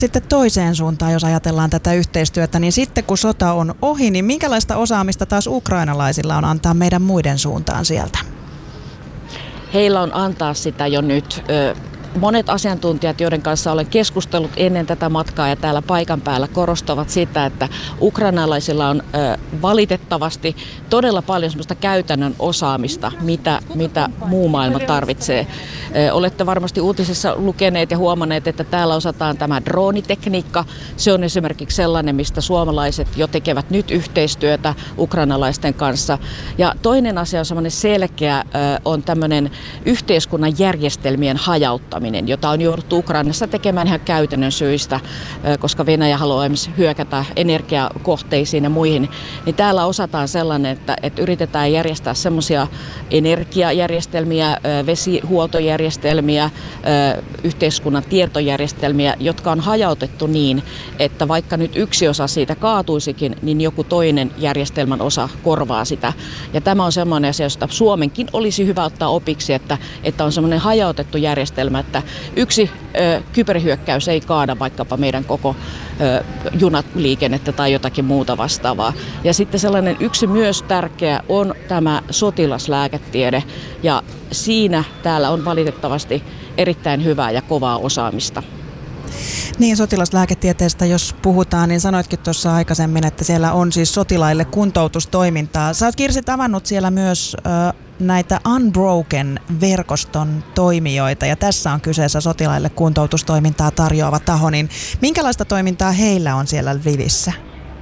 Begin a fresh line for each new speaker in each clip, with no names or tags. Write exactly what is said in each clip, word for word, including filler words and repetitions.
Sitten toiseen suuntaan, jos ajatellaan tätä yhteistyötä, niin sitten kun sota on ohi, niin minkälaista osaamista taas ukrainalaisilla on antaa meidän muiden suuntaan sieltä?
Heillä on antaa sitä jo nyt. Monet asiantuntijat, joiden kanssa olen keskustellut ennen tätä matkaa ja täällä paikan päällä, korostavat sitä, että ukrainalaisilla on ö, valitettavasti todella paljon sellaista käytännön osaamista, mitä, mitä muu maailma tarvitsee. Ö, olette varmasti uutisissa lukeneet ja huomanneet, että täällä osataan tämä droonitekniikka. Se on esimerkiksi sellainen, mistä suomalaiset jo tekevät nyt yhteistyötä ukrainalaisten kanssa. Ja toinen asia on sellainen selkeä, ö, on tämmöinen yhteiskunnan järjestelmien hajauttaminen, jota on jouduttu Ukrainassa tekemään ihan käytännön syistä, koska Venäjä haluaa hyökätä energiakohteisiin ja muihin. Niin täällä osataan sellainen, että, että yritetään järjestää semmoisia energiajärjestelmiä, vesihuoltojärjestelmiä, yhteiskunnan tietojärjestelmiä, jotka on hajautettu niin, että vaikka nyt yksi osa siitä kaatuisikin, niin joku toinen järjestelmän osa korvaa sitä. Ja tämä on semmoinen asia, josta Suomenkin olisi hyvä ottaa opiksi, että, että on semmoinen hajautettu järjestelmä, että yksi ö, kyberhyökkäys ei kaada vaikkapa meidän koko ö, junaliikennettä tai jotakin muuta vastaavaa. Ja sitten sellainen yksi myös tärkeä on tämä sotilaslääketiede, ja siinä täällä on valitettavasti erittäin hyvää ja kovaa osaamista.
Niin, sotilaslääketieteestä jos puhutaan, niin sanoitkin tuossa aikaisemmin, että siellä on siis sotilaille kuntoutustoimintaa. Sä oot, Kirsi, tavannut siellä myös ö, näitä Unbroken-verkoston toimijoita, ja tässä on kyseessä sotilaille kuntoutustoimintaa tarjoava taho, niin minkälaista toimintaa heillä on siellä Lvivissä?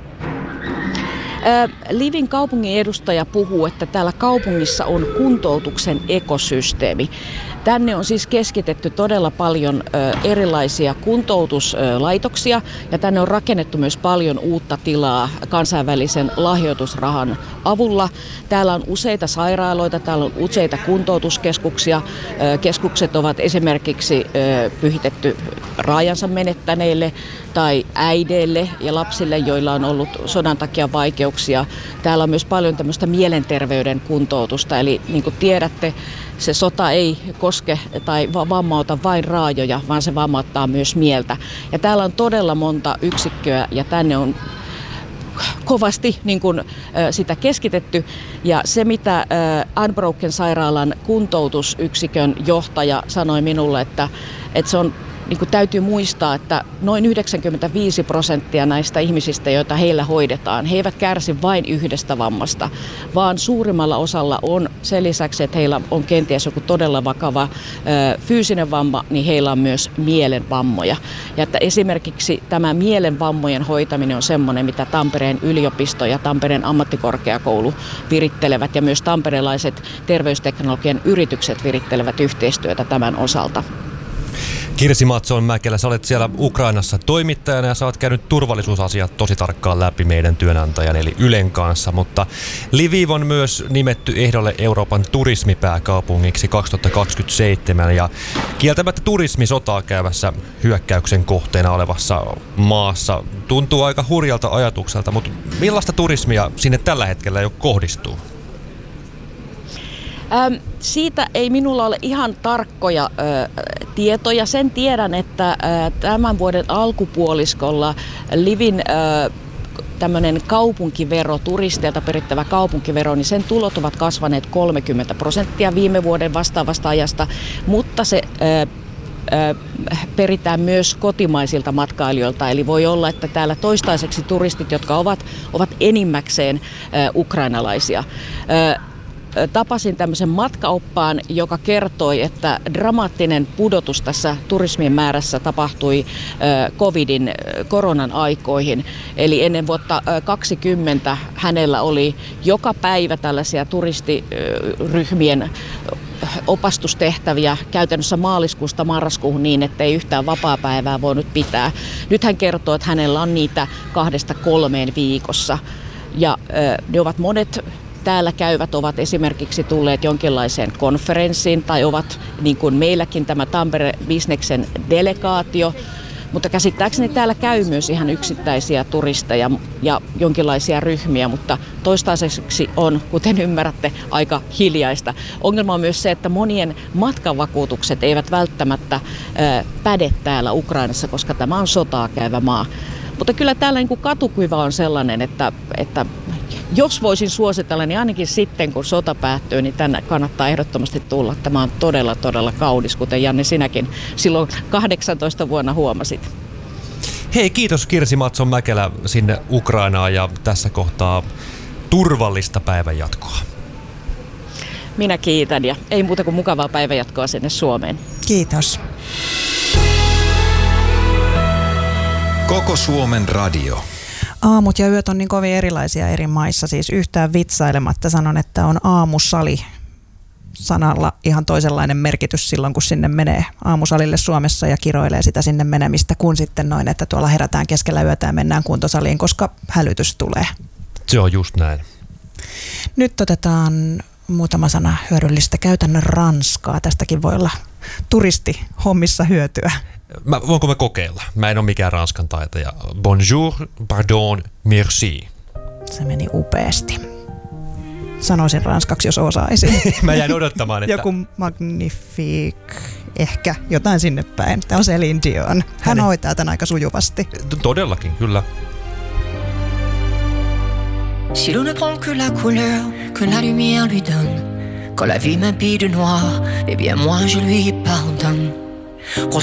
Lvivin kaupungin edustaja puhuu, että täällä kaupungissa on kuntoutuksen ekosysteemi. Tänne on siis keskitetty todella paljon erilaisia kuntoutuslaitoksia, ja tänne on rakennettu myös paljon uutta tilaa kansainvälisen lahjoitusrahan avulla. Täällä on useita sairaaloita, täällä on useita kuntoutuskeskuksia. Keskukset ovat esimerkiksi pyhitetty raajansa menettäneille tai äideille ja lapsille, joilla on ollut sodan takia vaikeuksia. Täällä on myös paljon tämmöistä mielenterveyden kuntoutusta, eli niin kuin tiedätte, se sota ei koske tai vammauta vain raajoja, vaan se vammauttaa myös mieltä. Ja täällä on todella monta yksikköä, ja tänne on kovasti niin kuin, sitä keskitetty. Ja se, mitä Unbroken sairaalan kuntoutusyksikön johtaja sanoi minulle, että, että se on niin kuin täytyy muistaa, että noin yhdeksänkymmentäviisi prosenttia näistä ihmisistä, joita heillä hoidetaan, he eivät kärsi vain yhdestä vammasta, vaan suurimmalla osalla on sen lisäksi, että heillä on kenties joku todella vakava ö, fyysinen vamma, niin heillä on myös mielenvammoja. Ja että esimerkiksi tämä mielenvammojen hoitaminen on semmoinen, mitä Tampereen yliopisto ja Tampereen ammattikorkeakoulu virittelevät, ja myös tamperelaiset terveysteknologian yritykset virittelevät yhteistyötä tämän osalta.
Kirsi Matson-Mäkelä, sä olet siellä Ukrainassa toimittajana ja sä oot käynyt turvallisuusasiat tosi tarkkaan läpi meidän työnantajan eli Ylen kanssa, mutta Lviv on myös nimetty ehdolle Euroopan turismipääkaupungiksi kaksituhattakaksikymmentäseitsemän, ja kieltämättä turismi sotaa käyvässä hyökkäyksen kohteena olevassa maassa tuntuu aika hurjalta ajatukselta, mutta millaista turismia sinne tällä hetkellä jo kohdistuu?
Ähm, siitä ei minulla ole ihan tarkkoja äh, tietoja. Sen tiedän, että äh, tämän vuoden alkupuoliskolla Lvivin äh, tämmöinen kaupunkivero, turisteilta perittävä kaupunkivero, niin sen tulot ovat kasvaneet kolmekymmentä prosenttia viime vuoden vastaavasta ajasta, mutta se äh, peritään myös kotimaisilta matkailijoilta, eli voi olla, että täällä toistaiseksi turistit, jotka ovat, ovat enimmäkseen äh, ukrainalaisia. Äh, Tapasin tämmöisen matkaoppaan, joka kertoi, että dramaattinen pudotus tässä turismin määrässä tapahtui covidin, koronan aikoihin. Eli ennen vuotta kaksikymmentä hänellä oli joka päivä tällaisia turistiryhmien opastustehtäviä käytännössä maaliskuusta marraskuuhun niin, että ei yhtään vapaapäivää voinut pitää. Nyt hän kertoo, että hänellä on niitä kahdesta kolmeen viikossa. Ja ne ovat monet täällä käyvät ovat esimerkiksi tulleet jonkinlaiseen konferenssiin tai ovat niin kuin meilläkin tämä Tampere Bisneksen delegaatio Mutta käsittääkseni täällä käy myös ihan yksittäisiä turisteja ja jonkinlaisia ryhmiä, mutta toistaiseksi on, kuten ymmärrätte, aika hiljaista. Ongelma on myös se, että monien matkavakuutukset eivät välttämättä äh, päde täällä Ukrainassa, koska tämä on sotaa käyvä maa. Mutta kyllä täällä niin kuin katukuva on sellainen, että, että jos voisin suositella, niin ainakin sitten kun sota päättyy, niin tänne kannattaa ehdottomasti tulla. Tämä on todella, todella kaunis, kuten Janne sinäkin silloin kahdeksantoista vuonna huomasit.
Hei, kiitos Kirsi Matson-Mäkelä sinne Ukrainaan ja tässä kohtaa turvallista päivänjatkoa.
Minä kiitän ja ei muuta kuin mukavaa päivänjatkoa sinne Suomeen.
Kiitos.
Koko Suomen radio.
Aamut ja yöt on niin kovin erilaisia eri maissa, siis yhtään vitsailematta sanon, että on aamusali sanalla ihan toisenlainen merkitys silloin, kun sinne menee aamusalille Suomessa ja kiroilee sitä sinne menemistä, kun sitten noin, että tuolla herätään keskellä yötä ja mennään kuntosaliin, koska hälytys tulee.
Se on just näin.
Nyt otetaan muutama sana hyödyllistä käytännön ranskaa. Tästäkin voi olla turisti hommissa hyötyä.
Mä, voinko mä kokeilla? Mä en ole mikään ranskan taitaja. Bonjour, pardon, merci.
Se meni upeasti. Sanoisin ranskaksi, jos osaisin.
Mä jäin odottamaan, että...
Joku magnifique, ehkä jotain sinne päin. Tämä on Céline Dion. Hän
Hänen...
hoitaa tämän aika sujuvasti.
Todellakin, kyllä.
Si l'on ne prend que la couleur que la lumière lui donne, quand la vie m'habille de noir, eh bien moi je lui pardonne.